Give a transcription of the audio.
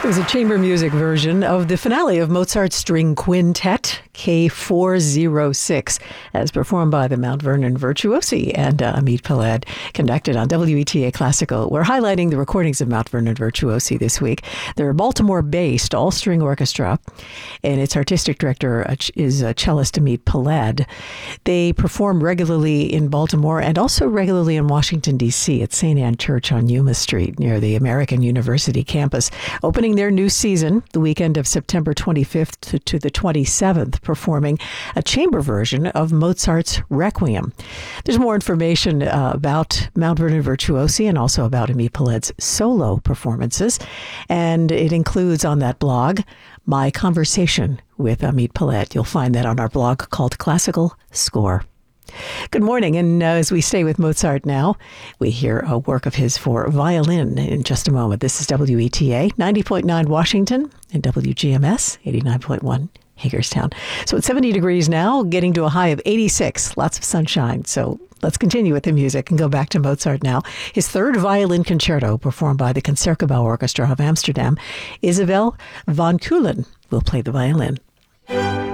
It was a chamber music version of the finale of Mozart's String Quintet, K406, as performed by the Mount Vernon Virtuosi and Amit Paled, conducted on WETA Classical. We're highlighting the recordings of Mount Vernon Virtuosi this week. They're a Baltimore-based all-string orchestra, and its artistic director is cellist Amit Paled. They perform regularly in Baltimore and also regularly in Washington, D.C. at St. Anne Church on Yuma Street near the American University campus, opening their new season the weekend of September 25th to the 27th, performing a chamber version of Mozart's Requiem. There's more information about Mount Vernon Virtuosi and also about Amit Paled's solo performances, and it includes on that blog my conversation with Amit Paled. You'll find that on our blog called Classical Score. Good morning, and as we stay with Mozart now, we hear a work of his for violin in just a moment. This is WETA, 90.9 Washington, and WGMS, 89.1 Hagerstown. So it's 70 degrees now, getting to a high of 86, lots of sunshine. So let's continue with the music and go back to Mozart now. His third violin concerto, performed by the Concertgebouw Orchestra of Amsterdam. Isabel van Keulen will play the violin.